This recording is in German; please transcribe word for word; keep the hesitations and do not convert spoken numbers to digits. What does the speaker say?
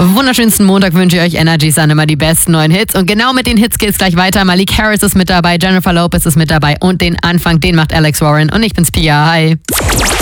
Wunderschönsten Montag wünsche ich euch. Energy Sun, immer die besten neuen Hits. Und genau mit den Hits geht's gleich weiter. Malik Harris ist mit dabei, Jennifer Lopez ist mit dabei und den Anfang, den macht Alex Warren. Und ich bin's Pia. Hi.